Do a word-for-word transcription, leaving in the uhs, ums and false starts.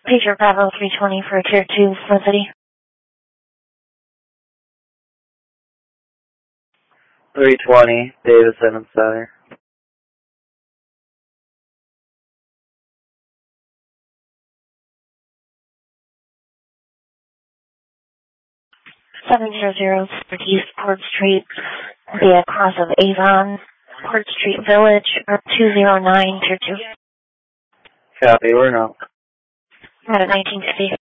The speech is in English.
Pager Bravo three twenty for Tier two, Flint City. three twenty, Davis Evans Center. seven zero zero East Court Street, via cross of Avon, Court Street Village, or two zero nine, Tier two. Copy, we're out. At nineteen fifty.